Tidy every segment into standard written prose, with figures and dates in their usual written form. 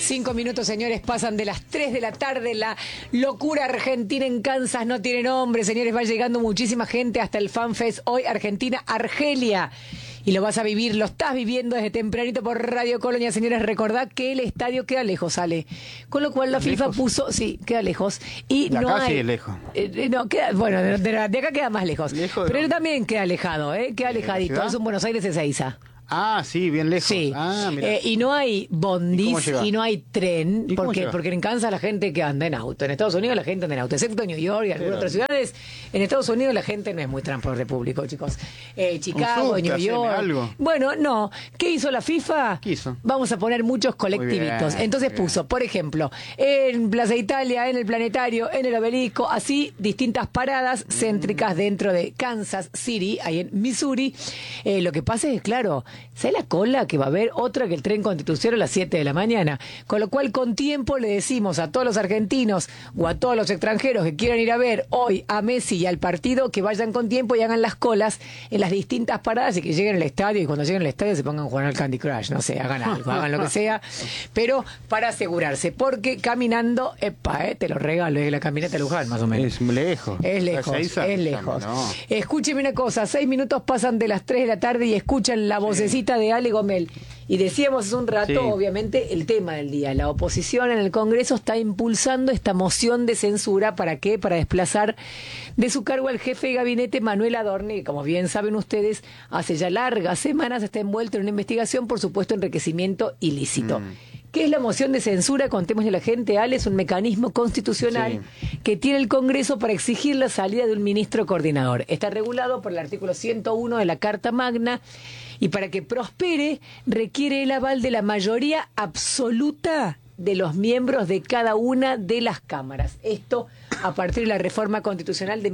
5 minutos, señores, pasan de las 3 de la tarde. La locura argentina en Kansas no tiene nombre, señores. Va llegando muchísima gente hasta el FanFest hoy, Argentina-Argelia. Y lo vas a vivir, lo estás viviendo desde tempranito por Radio Colonia. Señores, recordad que el estadio queda lejos, Ale. Con lo cual la FIFA puso, sí, queda lejos. Y de no acá hay, sí es lejos. No, queda, bueno, de acá queda más lejos. Pero él también queda alejado, queda alejadito. Es un Buenos Aires Ezeiza. Ah, sí, bien lejos. Sí. Y no hay bondis y no hay tren, porque en Kansas la gente que anda en auto. En Estados Unidos la gente anda en auto, excepto New York y algunas otras ciudades. En Estados Unidos la gente no es muy transporte público, chicos. Chicago, New York. Algo. Bueno, no. ¿Qué hizo la FIFA? ¿Qué hizo? Vamos a poner muchos colectivitos. Entonces puso, por ejemplo, en Plaza Italia, en el Planetario, en el Obelisco, así distintas paradas céntricas dentro de Kansas City, ahí en Missouri. Lo que pasa es, claro, ¿sabes la cola que va a haber? Otra que el tren Constitución a las 7 de la mañana. Con lo cual, con tiempo le decimos a todos los argentinos o a todos los extranjeros que quieran ir a ver hoy a Messi y al partido, que vayan con tiempo y hagan las colas en las distintas paradas y que lleguen al estadio, y cuando lleguen al estadio se pongan a jugar al Candy Crush, no sé, hagan algo, hagan lo que sea, pero para asegurarse, porque caminando, te lo regalo, es la caminata de Luján, más o menos. Es lejos. Es lejos. No. Escúcheme una cosa, 6 minutos pasan de las 3 de la tarde y escuchan la vocecita de Ale Gomel. Y decíamos hace un rato, obviamente, el tema del día. La oposición en el Congreso está impulsando esta moción de censura. ¿Para qué? Para desplazar de su cargo al jefe de gabinete, Manuel Adorni, que, como bien saben ustedes, hace ya largas semanas está envuelto en una investigación por supuesto enriquecimiento ilícito. ¿Qué es la moción de censura? Contémosle a la gente, Ale, es un mecanismo constitucional que tiene el Congreso para exigir la salida de un ministro coordinador. Está regulado por el artículo 101 de la Carta Magna y para que prospere requiere el aval de la mayoría absoluta de los miembros de cada una de las cámaras. Esto a partir de la reforma constitucional de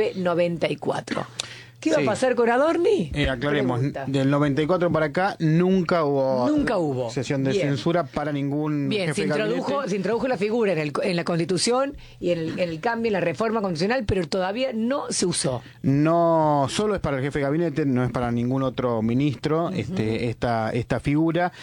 1994. ¿Qué va a pasar con Adorni? Aclaremos, del 94 para acá nunca hubo sesión de censura para ningún jefe de gabinete. Se introdujo la figura en la Constitución y en el cambio, en la reforma constitucional, pero todavía no se usó. No, solo es para el jefe de gabinete, no es para ningún otro ministro esta figura.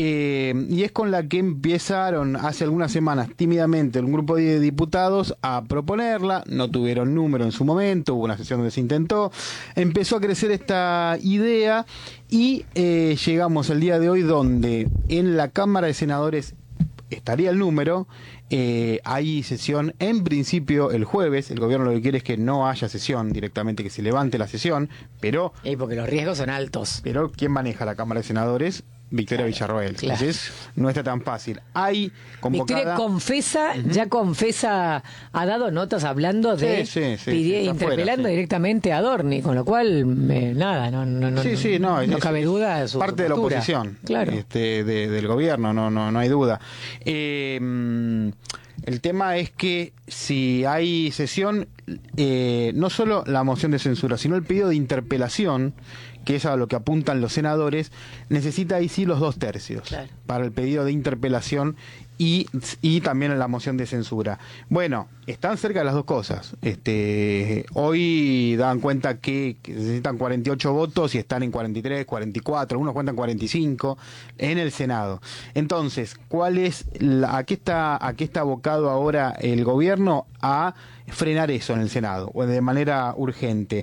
Y es con la que empezaron hace algunas semanas tímidamente un grupo de diputados a proponerla. No tuvieron número en su momento, hubo una sesión donde se intentó. Empezó a crecer esta idea y llegamos al día de hoy donde en la Cámara de Senadores estaría el número. Hay sesión en principio el jueves. El gobierno lo que quiere es que no haya sesión directamente, que se levante la sesión, pero porque los riesgos son altos. Pero ¿quién maneja la Cámara de Senadores? Victoria Villarroel. Entonces no está tan fácil. Hay convocada... Victoria ya confesa, ha dado notas hablando de interpelando directamente a Adorni, con lo cual no cabe duda de su parte postura. De la oposición, claro. Del gobierno, no hay duda. El tema es que si hay sesión, no solo la moción de censura, sino el pedido de interpelación, que es a lo que apuntan los senadores, necesita ahí sí los 2/3 para el pedido de interpelación y también la moción de censura. Bueno, están cerca de las dos cosas. Hoy dan cuenta que necesitan 48 votos y están en 43, 44, algunos cuentan 45 en el Senado. Entonces, ¿a qué está abocado ahora el gobierno? A frenar eso en el Senado, o de manera urgente.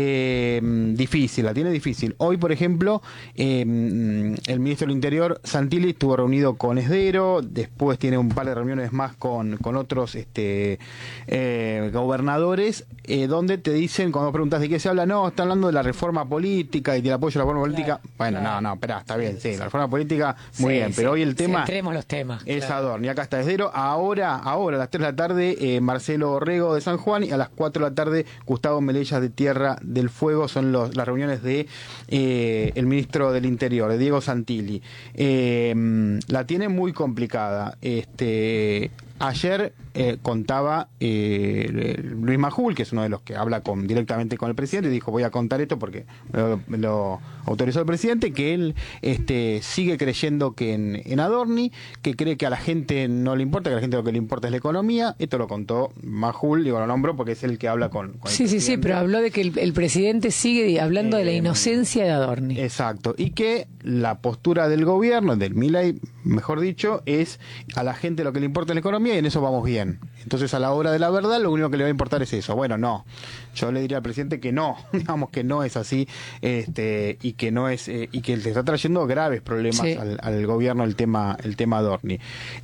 La tiene difícil. Hoy, por ejemplo, el ministro del Interior, Santilli, estuvo reunido con Esdero, después tiene un par de reuniones más con otros gobernadores, donde te dicen, cuando preguntas de qué se habla, no, está hablando de la reforma política y del apoyo a la reforma política. Bueno, no, espera, está bien, la reforma política, muy bien, pero hoy el tema los temas, es Adorni. Acá está Esdero, ahora a las 3 de la tarde, Marcelo Orrego de San Juan, y a las 4 de la tarde Gustavo Melellas de Tierra del Fuego. Son las reuniones de el ministro del Interior, de Diego Santilli. La tiene muy complicada. Ayer contaba Luis Majul, que es uno de los que habla directamente con el presidente, y dijo: voy a contar esto porque me lo autorizó el presidente, que él sigue creyendo que en Adorni, que cree que a la gente no le importa, que a la gente lo que le importa es la economía. Esto lo contó Majul Raúl, digo, lo nombro porque es el que habla con el Sí, pero habló de que el presidente sigue hablando de la inocencia de Adorni. Exacto, y que la postura del gobierno, del Milei, mejor dicho, es a la gente lo que le importa es la economía y en eso vamos bien. Entonces, a la hora de la verdad, lo único que le va a importar es eso. Bueno, no, yo le diría al presidente que no, digamos que no es así, y que no es, y que le está trayendo graves problemas al gobierno el tema Adorni.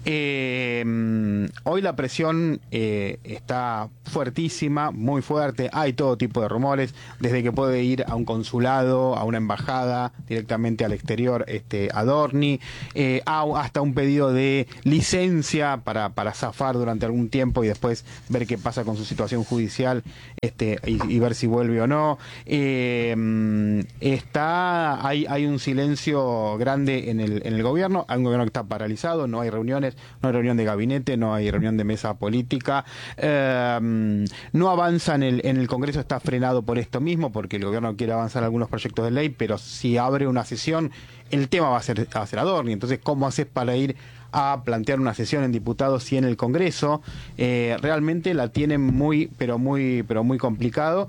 Hoy la presión está fuertísima, muy fuerte, hay todo tipo de rumores, desde que puede ir a un consulado, a una embajada, directamente al exterior, Adorni, hasta un pedido de licencia para zafar durante algún tiempo y después ver qué pasa con su situación judicial, y ver si vuelve o no. Hay un silencio grande en el gobierno, hay un gobierno que está paralizado, no hay reuniones, no hay reunión de gabinete, no hay reunión de mesa política, no avanza en el Congreso, está frenado por esto mismo, porque el gobierno quiere avanzar algunos proyectos de ley, pero si abre una sesión, el tema va a ser Adorni. Entonces, ¿cómo haces para ir a plantear una sesión en diputados y en el Congreso? Realmente la tienen muy complicado.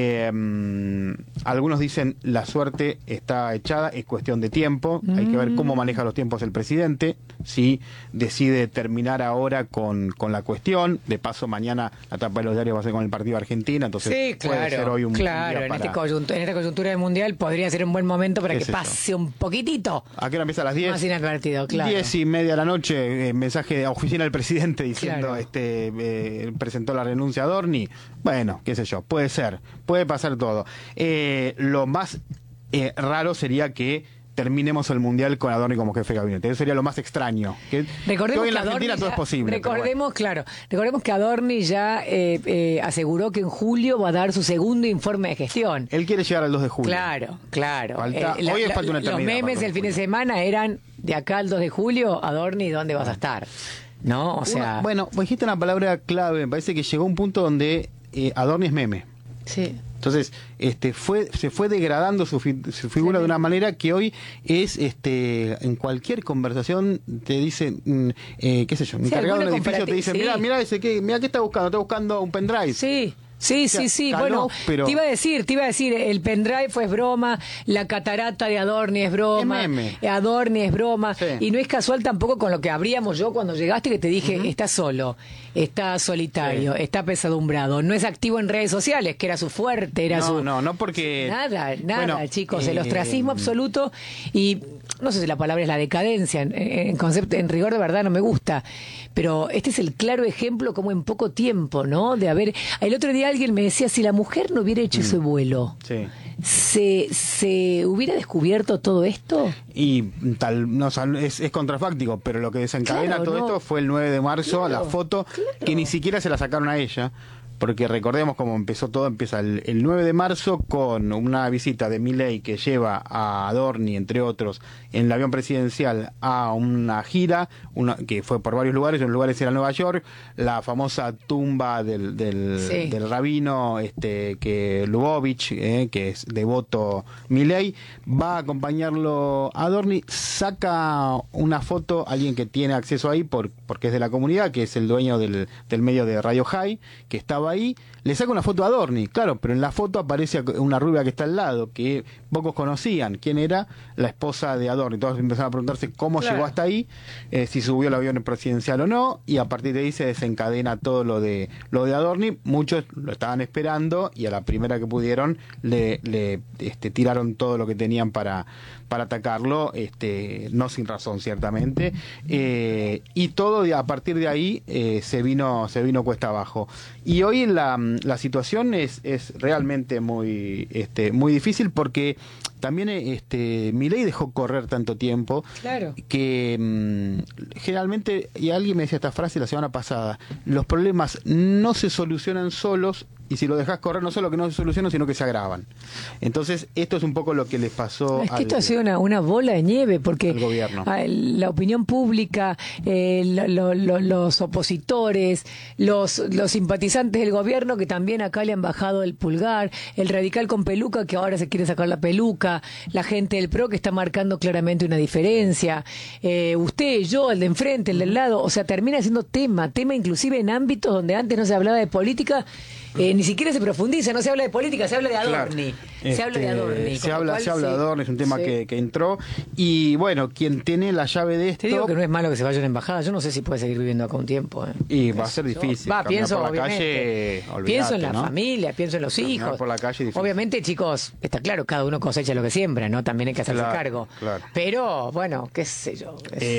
Algunos dicen la suerte está echada, es cuestión de tiempo, hay que ver cómo maneja los tiempos el presidente, si decide terminar ahora con la cuestión. De paso, mañana la tapa de los diarios va a ser con el partido de Argentina, entonces sí, claro, puede ser hoy un día en esta coyuntura del Mundial podría ser un buen momento para que pase un poquitito. ¿A qué hora empieza? A las 10? Más inadvertido, claro. 10:30 de la noche, mensaje de oficina del presidente diciendo, presentó la renuncia a Adorni. Bueno, qué sé yo, puede ser, puede pasar todo. Lo más raro sería que terminemos el Mundial con Adorni como jefe de gabinete. Eso sería lo más extraño. Recordemos que hoy en la que Argentina todo es posible. Recordemos que Adorni ya aseguró que en julio va a dar su segundo informe de gestión. Él quiere llegar al 2 de julio. Claro. Hoy falta una eternidad. Los memes del fin de semana eran de acá al 2 de julio, Adorni, ¿dónde vas a estar? ¿No? O sea... Bueno, dijiste una palabra clave. Me parece que llegó un punto donde Adorni es meme. Sí. Entonces, se fue degradando su figura de una manera que hoy es, en cualquier conversación te dicen, qué sé yo, encargado de un edificio te dicen, mira qué está buscando un pendrive. Sí. Bueno, pero... te iba a decir, el pendrive es broma, la catarata de Adorni es broma, Adorni es broma, y no es casual tampoco con lo que abríamos yo cuando llegaste, que te dije, está solo, está solitario, está pesadumbrado, no es activo en redes sociales, que era su fuerte, No, porque... Nada, bueno, chicos, el ostracismo absoluto, y no sé si la palabra es la decadencia, en concepto, en rigor de verdad no me gusta, pero este es el claro ejemplo como en poco tiempo, ¿no? De haber... El otro día alguien me decía, si la mujer no hubiera hecho ese vuelo, ¿se hubiera descubierto todo esto? Y tal, no, es contrafáctico, pero lo que desencadena todo esto fue el 9 de marzo, la foto, que ni siquiera se la sacaron a ella. Porque recordemos cómo empezó todo, empieza el 9 de marzo con una visita de Milei que lleva a Adorni, entre otros, en el avión presidencial a una gira, que fue por varios lugares, en lugares era Nueva York, la famosa tumba del rabino que Lubavitch, que es devoto Milei, va a acompañarlo a Adorni, saca una foto, alguien que tiene acceso ahí porque es de la comunidad, que es el dueño del medio de Radio High, que estaba ahí, le saca una foto a Adorni, claro, pero en la foto aparece una rubia que está al lado, que pocos conocían quién era, la esposa de Adorni. Todos empezaron a preguntarse cómo llegó hasta ahí, si subió el avión presidencial o no, y a partir de ahí se desencadena todo lo de Adorni. Muchos lo estaban esperando y a la primera que pudieron le tiraron todo lo que tenían para atacarlo, no sin razón ciertamente, y todo a partir de ahí se vino cuesta abajo. Y hoy la situación es realmente muy difícil, porque también Milei dejó correr tanto tiempo, que generalmente, y alguien me decía esta frase la semana pasada, los problemas no se solucionan solos, y si lo dejas correr no solo que no se solucionan, sino que se agravan. Entonces esto es un poco lo que les pasó es que esto ha sido una bola de nieve, porque al gobierno, la opinión pública, los opositores, los simpatizantes del gobierno, que también acá le han bajado el pulgar, el radical con peluca que ahora se quiere sacar la peluca, Roca, la gente del PRO que está marcando claramente una diferencia, usted, yo, el de enfrente, el del lado, o sea, termina siendo tema inclusive en ámbitos donde antes no se hablaba de política, ni siquiera se profundiza, no se habla de política, se habla de Adorni. Claro. Se habla de Adorni. Se habla de Adorni, es un tema sí. que entró. Y bueno, quien tiene la llave de esto... Te digo que no es malo que se vaya a la embajada, yo no sé si puede seguir viviendo acá un tiempo. Y va a ser difícil. Pienso, por la obviamente. Calle, pienso en la ¿no? familia, pienso en los hijos. Por la calle, difícil. Obviamente, chicos, está claro, cada uno cosecha lo que siembra, ¿no? También hay que hacerse cargo. Claro. Pero, bueno, qué sé yo.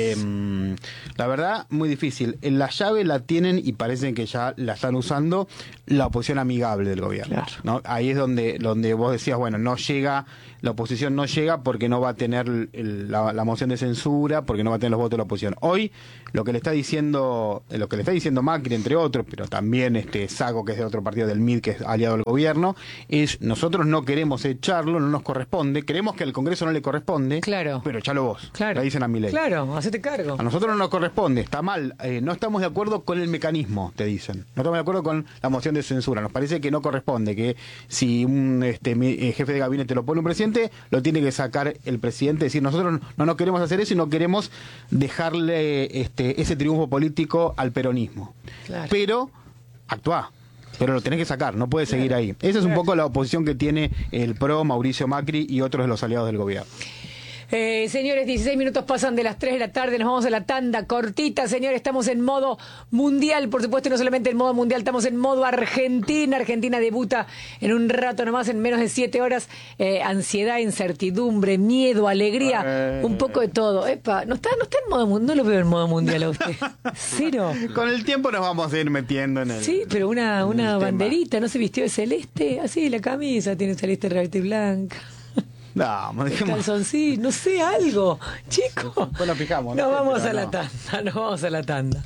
La verdad, muy difícil. La llave la tienen y parecen que ya la están usando la oposición amigable del gobierno. Claro. ¿No? Ahí es donde vos decías, bueno, no llega, la oposición no llega porque no va a tener la moción de censura, porque no va a tener los votos de la oposición. Hoy, lo que le está diciendo Macri, entre otros, pero también Sago, que es de otro partido del MID, que es aliado del gobierno, es: nosotros no queremos echarlo, no nos corresponde, creemos que al Congreso no le corresponde, claro, pero echalo vos. Claro. Le dicen a Milei. Claro, hacete cargo. A nosotros no nos corresponde, está mal, no estamos de acuerdo con el mecanismo, te dicen. No estamos de acuerdo con la moción de censura. Nos parece que no corresponde, que si un jefe de gabinete lo pone un presidente, lo tiene que sacar el presidente. Es decir, nosotros no nos queremos hacer eso y no queremos dejarle ese triunfo político al peronismo. Claro. Pero actuá. Pero lo tenés que sacar, no puedes seguir ahí. Esa es un poco la oposición que tiene el PRO, Mauricio Macri y otros de los aliados del gobierno. Señores, 16 minutos pasan de las 3 de la tarde, nos vamos a la tanda cortita, señores, estamos en modo mundial, por supuesto, no solamente en modo mundial, estamos en modo Argentina. Argentina debuta en un rato nomás, en menos de 7 horas, ansiedad, incertidumbre, miedo, alegría, un poco de todo. Epa, no está en modo mundial, no lo veo en modo mundial a usted. Cero. Con el tiempo nos vamos a ir metiendo en el... Sí, pero una banderita, ¿no se vistió de celeste? Así, la camisa tiene celeste, regalita y blanca. No, calzoncillo, no sé, algo, chicos. Pues nos fijamos. Nos vamos a la tanda.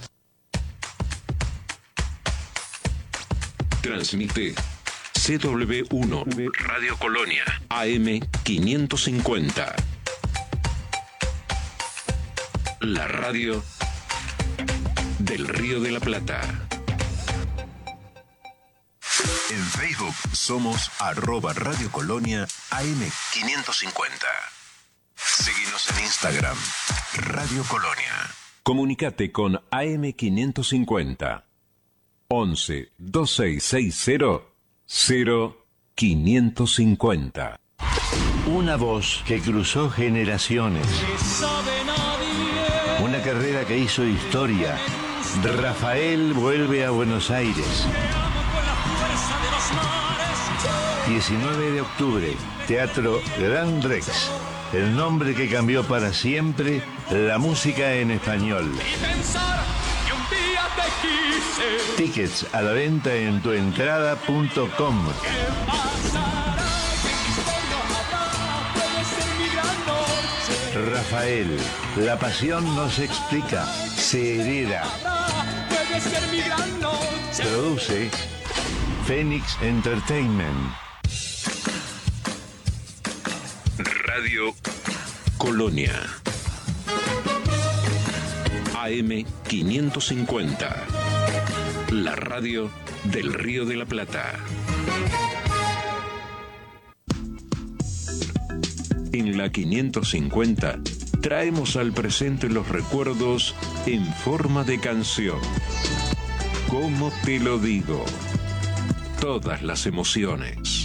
Transmite CW1 Radio Colonia AM 550. La radio del Río de la Plata. En Facebook somos @Radio Colonia AM550. Seguinos en Instagram, Radio Colonia. Comunicate con AM550. 11 2660 0550. Una voz que cruzó generaciones. Una carrera que hizo historia. Rafael vuelve a Buenos Aires. 19 de octubre, Teatro Gran Rex. El nombre que cambió para siempre la música en español. Tickets a la venta en tuentrada.com. Rafael, la pasión no se explica, se hereda. Produce Phoenix Entertainment. Radio Colonia AM 550. La radio del Río de la Plata. En la 550 traemos al presente los recuerdos en forma de canción. ¿Cómo te lo digo? Todas las emociones.